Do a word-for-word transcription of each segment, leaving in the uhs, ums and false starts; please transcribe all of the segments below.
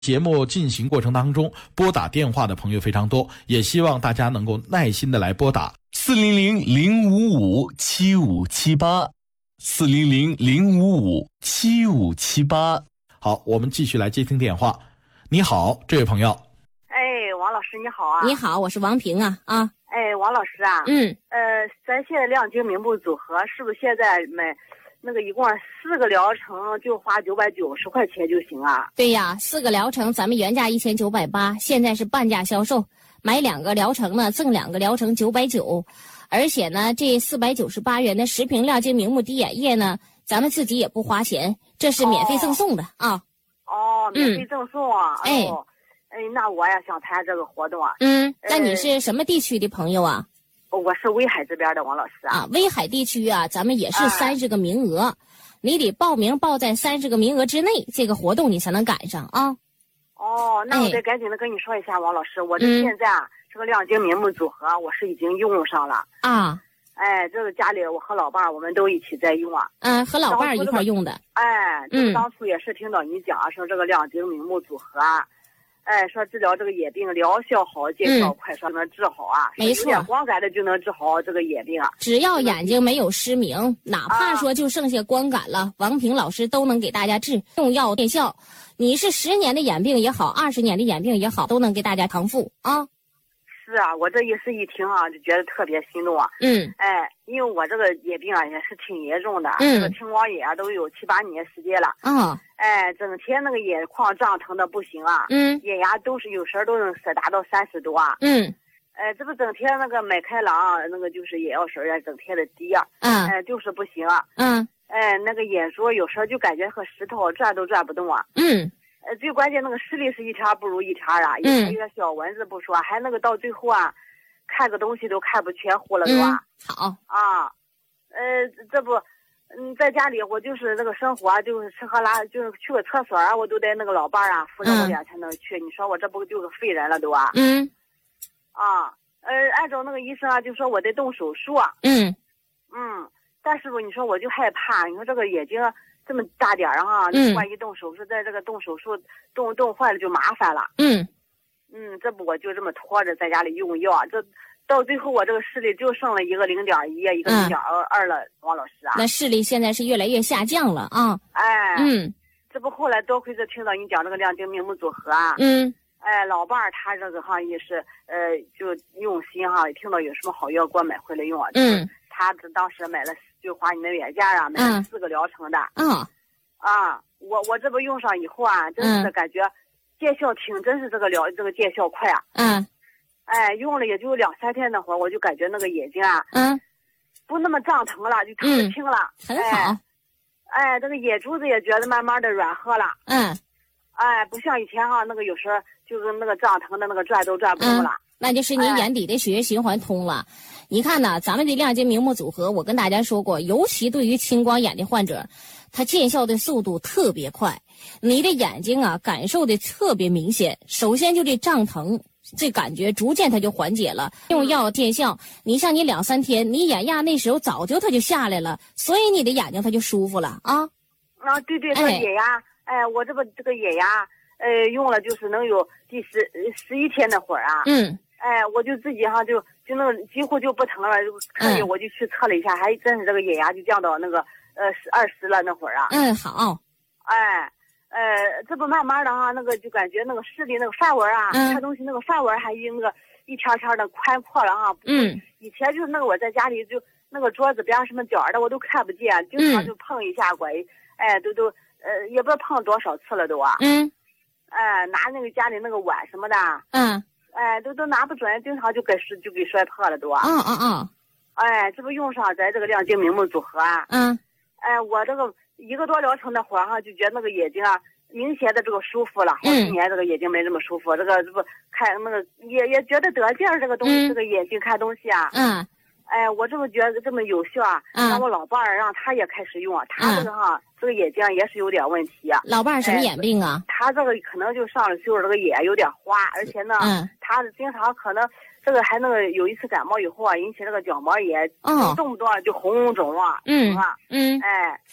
节目进行过程当中，拨打电话的朋友非常多，也希望大家能够耐心的来拨打四零零零五五七五七八，四零零零五五七五七八。 好，我们继续来接听电话。你好，这位朋友。 哎，王老师你好啊。 你好，我是王平啊啊。 哎，王老师啊。 嗯。 呃，咱现在亮晶明目组合是不是现在买那个一共四个疗程就花九百九十块钱就行啊？ 对呀，四个疗程咱们原价一千九百八，现在是半价销售，买两个疗程呢赠两个疗程九百九，而且呢这四百九十八元的十瓶亮晶明目滴眼液呢，咱们自己也不花钱，这是免费赠送的、哦、啊。 哦，免费赠送啊！ 嗯、哎、 哦，哎，那我也想参加这个活动啊。 嗯，那你是什么地区的朋友啊？ 我是威海这边的王老师啊。 啊，威海地区啊，咱们也是三十个名额、啊，你得报名报在三十个名额之内，这个活动你才能赶上啊。 哦，那我得赶紧的跟你说一下，哎、王老师，我这现在啊、嗯、这个亮晶明目组合我是已经用上了啊。 哎，这个家里我和老伴儿我们都一起在用啊。 嗯，和老伴儿一块用的。 哎，这个当初也是听到你讲说这个亮晶明目组合啊。哎，说治疗这个眼病疗效好，见效快，说能治好啊。 没错， 有点光感的就能治好这个眼病啊。 只要眼睛没有失明，哪怕说就剩下光感了，啊、王平老师都能给大家治，用药见效。你是十年的眼病也好，二十年的眼病也好，都能给大家康复啊。 是啊，我这一次一听啊，就觉得特别心动啊。 嗯。 哎，因为我这个眼病啊也是挺严重的， 嗯， 这个青光眼啊都有七八年时间了。 啊、哦。 哎，整天那个眼眶胀疼的不行啊。 嗯。 眼压都是有时候都能色达到三十多啊。 嗯。 哎，这不整天那个买开朗那个就是眼药水啊，整天的滴啊。 嗯。 哎，就是不行啊。 嗯。 哎，那个眼珠有时候就感觉和石头转都转不动啊。 嗯。 呃，最关键那个视力是一茬不如一茬啊，一个一个小蚊子不说，还那个到最后啊。看个东西都看不全乎了，是吧？ 嗯、好啊，呃，这不，嗯，在家里我就是那个生活啊，就是吃喝拉，就是去个厕所啊，我都得那个老伴儿啊扶着我俩才能去。嗯、你说我这不就是废人了都啊？ 嗯。 啊，呃，按照那个医生啊，就说我得动手术啊。 嗯。 嗯，但是吧，你说我就害怕，你说这个眼睛这么大点儿哈， 嗯， 万一动手术，在这个动手术动动坏了就麻烦了。 嗯。 嗯，这不我就这么拖着在家里用药，这到最后我这个视力就剩了一个零点一，一个零点二了，王老师啊。 那视力现在是越来越下降了啊。 哎， 嗯， 这不后来多亏是听到你讲这个亮晶明目组合啊。 嗯。 哎，老伴儿他这个哈也是呃就用心哈，听到有什么好药给我买回来用啊。 嗯。 他当时买了就花你的原价啊，买了四个疗程的。 嗯。 啊，我我这不用上以后啊，真是感觉。嗯见效挺真是这个疗这个见效快啊！ 嗯， 哎，用了也就两三天那会儿，我就感觉那个眼睛啊， 嗯， 不那么胀疼了，就看得清了， 嗯、很好。 哎，这个眼珠子也觉得慢慢的软和了。 嗯， 哎，不像以前哈、啊，那个有时候就是那个胀疼的那个转都转不动了。 嗯、那就是你眼底的血液循环通了。哎、你看呢，咱们的亮晶明目组合，我跟大家说过，尤其对于青光眼的患者。它见效的速度特别快，你的眼睛啊感受的特别明显。首先就这胀疼，这感觉逐渐它就缓解了。用药见效，你像你两三天，你眼压那时候早就它就下来了，所以你的眼睛它就舒服了啊。 啊，对对，这个眼压，哎，哎我这不这个眼压，呃，用了就是能有第十十一天那会儿啊。 嗯。 哎，我就自己哈就就那个几乎就不疼了，特意我就去测了一下，嗯、还真是这个眼压就降到那个。呃，十二十了那会儿啊。 嗯，好。 哎，呃，这不慢慢的哈，那个就感觉那个视力那个范围啊， 嗯、 看东西那个范围还一那个一天天的宽阔了哈。 嗯。 以前就是那个我在家里就那个桌子边什么角的我都看不见，经常就碰一下拐，嗯、哎，都都呃也不知道碰多少次了都啊。 嗯。 哎，拿那个家里那个碗什么的。 嗯。 哎，都都拿不准，经常就给摔就给摔破了都啊。 嗯嗯嗯。 哎，这不用上咱这个亮晶明目组合啊。 嗯。 哎，我这个一个多疗程的会儿哈，就觉得那个眼睛啊，明显的这个舒服了。好几年这个眼睛没这么舒服，嗯、这个这不看那个也也觉得得劲儿，这个东西、嗯、这个眼睛看东西啊。 嗯。 哎，我这么觉得这么有效啊， 嗯、 让我老伴儿让他也开始用啊，他这个哈、嗯、这个眼睛也是有点问题啊。 老伴儿什么眼病啊？ 哎、他这个可能就上了岁数，这个眼有点花，而且呢， 嗯、 他经常可能。这个还那个有一次感冒以后啊，引起这个角膜炎， 哦， 动不动就红肿啊， 嗯啊， 嗯， 哎，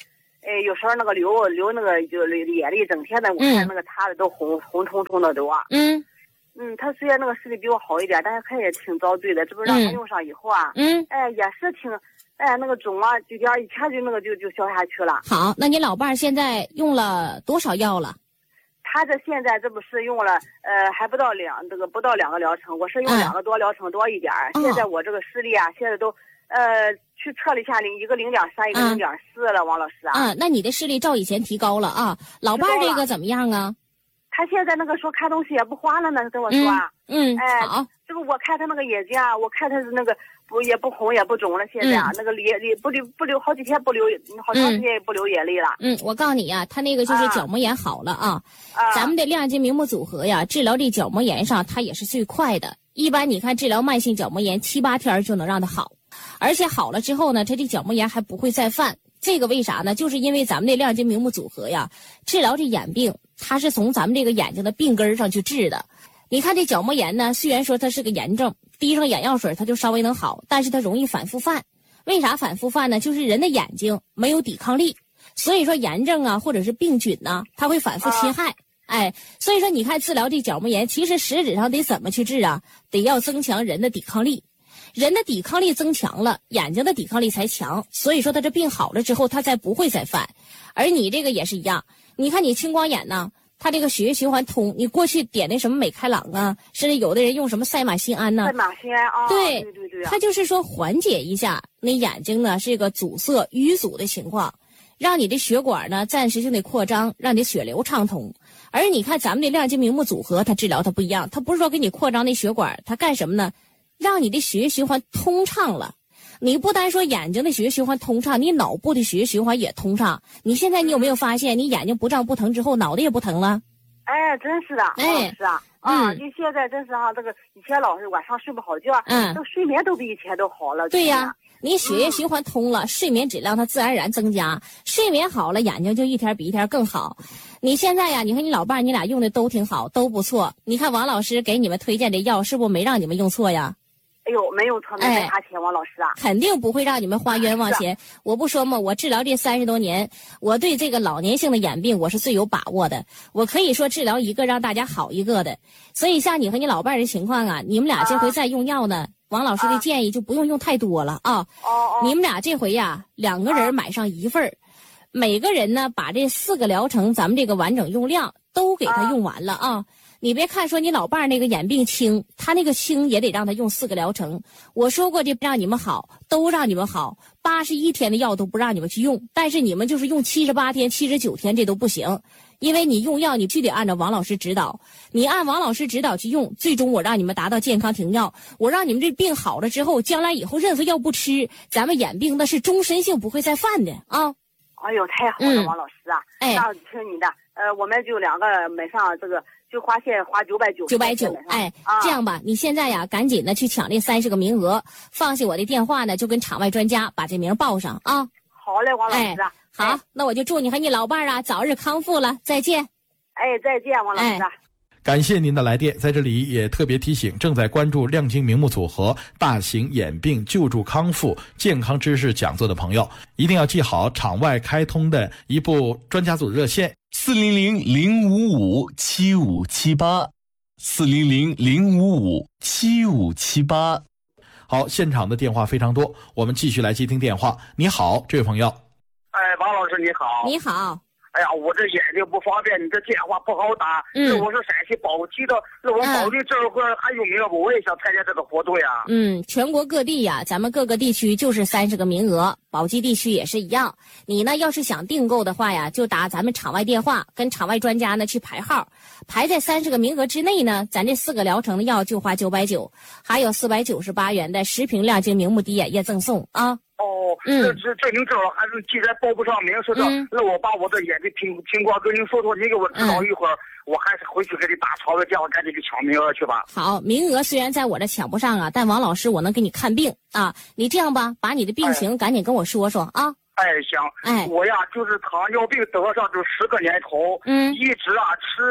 哎，有时候那个流流那个就眼泪，整天的我看那个擦的都红、嗯、红彤彤的都啊。 嗯嗯，他虽然那个视力比我好一点，但是他也挺遭罪的。这不让他用上以后啊， 嗯， 哎，也是挺，哎，那个肿啊，就点一天就那个就就消下去了。 好，那你老伴儿现在用了多少药了？ 他这现在这不是用了，呃，还不到两这个不到两个疗程，我是用两个多疗程多一点。嗯、现在我这个视力啊，现在都，呃，去测了一下，零一个零点三，一个零点四了，王老师啊。 嗯，那你的视力照以前提高了啊。老伴儿这个怎么样啊？ 他现在那个说看东西也不花了呢，跟我说。 嗯，嗯哎， 好。 这个我看他那个眼睛啊，我看他是那个不也不红也不肿了，现在啊，嗯、那个眼泪不流不流好几天不流，好长时间也不流眼泪了。 嗯，我告诉你啊，他那个就是角膜炎好了啊。啊咱们的亮晶明目组合呀，治疗这角膜炎上它也是最快的。一般你看治疗慢性角膜炎七八天就能让它好，而且好了之后呢，它这角膜炎还不会再犯。这个为啥呢？就是因为咱们的亮晶明目组合呀，治疗这眼病，它是从咱们这个眼睛的病根上去治的。你看这角膜炎呢，虽然说它是个炎症，滴上眼药水它就稍微能好，但是它容易反复犯。为啥反复犯呢？就是人的眼睛没有抵抗力，所以说炎症啊或者是病菌呢，它会反复侵害。哎，所以说你看治疗这角膜炎，其实实质上得怎么去治啊？得要增强人的抵抗力。人的抵抗力增强了，眼睛的抵抗力才强，所以说他这病好了之后，他才不会再犯。而你这个也是一样，你看你青光眼呢，他这个血液循环通，你过去点那什么美开朗啊，甚至有的人用什么赛马辛安呢？ 赛马辛安啊， 对对对对， 他就是说缓解一下你眼睛呢是一个阻塞淤阻的情况，让你的血管呢暂时性的扩张，让你血流畅通。而你看咱们的亮晶明目组合，它治疗它不一样，它不是说给你扩张那血管，它干什么呢？让你的血液循环通畅了。你不单说眼睛的血液循环通畅，你脑部的血液循环也通畅。你现在你有没有发现，你眼睛不胀不疼之后，脑袋也不疼了？ 哎，真是的， 哎， 是啊，啊，你现在真是哈，这个以前老是晚上睡不好觉， 嗯， 这个睡眠都比以前都好了。 对呀，你血液循环通了，睡眠质量它自然而然增加，睡眠好了，眼睛就一天比一天更好。你现在呀，你和你老伴儿，你俩用的都挺好，都不错。你看王老师给你们推荐这药，是不是没让你们用错呀？ 哎呦，没有错，没白花钱，王老师啊， 肯定不会让你们花冤枉钱。我不说嘛，我治疗这三十多年，我对这个老年性的眼病我是最有把握的。我可以说治疗一个让大家好一个的。所以像你和你老伴儿的情况啊，你们俩这回再用药呢，啊、王老师的建议就不用用太多了啊。 哦哦， 你们俩这回呀，两个人买上一份儿。每个人呢，把这四个疗程咱们这个完整用量都给他用完了啊！啊你别看说你老伴儿那个眼病轻，他那个轻也得让他用四个疗程。我说过这让你们好，都让你们好，八十一天的药都不让你们去用，但是你们就是用七十八天、七十九天这都不行，因为你用药你必须得按照王老师指导，你按王老师指导去用，最终我让你们达到健康停药，我让你们这病好了之后，将来以后任何药不吃，咱们眼病那是终身性不会再犯的啊！ 哎呦，太好了， 嗯、 王老师啊！ 哎， 那听你的，呃，我们就两个买上这个，就花现花九百九， 九百九。哎，啊、这样吧，你现在呀，赶紧的去抢这三十个名额，放下我的电话呢，就跟场外专家把这名报上啊。 好嘞，王老师。 哎、好、哎，那我就祝你和你老伴儿啊早日康复了，再见。 哎，再见，王老师。哎感谢您的来电，在这里也特别提醒正在关注亮晶明目组合大型眼病救助康复健康知识讲座的朋友，一定要记好场外开通的一部专家组热线四零零零五五七五七八四零零零五五七五七八。 好，现场的电话非常多，我们继续来接听电话。你好，这位朋友。 哎，王老师你好。 你好。 哎呀，我这眼睛不方便，你这电话不好打。嗯，我是陕西宝鸡的，那我宝鸡这会儿还有名额不？我也想参加这个活动呀。 嗯，全国各地呀，咱们各个地区就是三十个名额，宝鸡地区也是一样。你呢，要是想订购的话呀，就打咱们场外电话，跟场外专家呢去排号，排在三十个名额之内呢，咱这四个疗程的药就花九百九，还有四百九十八元的十瓶亮晶明目滴眼液赠送啊。 哦，嗯，这这这您知道，还是既然报不上名，是的，嗯、那我把我的眼睛情情况跟您说说，您给我指导一会儿，嗯、我还是回去给你打场外电话，赶紧去抢名额去吧。 好，名额虽然在我这抢不上啊，但王老师我能给你看病啊。你这样吧，把你的病情赶紧跟我说说啊。 哎，行，哎，我呀就是糖尿病得上就十个年头，嗯，一直啊吃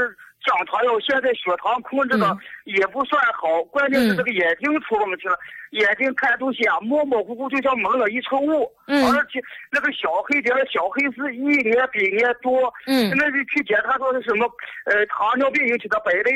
降糖药，现在血糖控制的也不算好，嗯、关键是这个眼睛出了问题了，眼睛看东西啊模模糊糊，就像蒙了一层雾，嗯、而且那个小黑点、小黑丝一年比一年多，嗯，那是去检查说是什么呃糖尿病引起的白内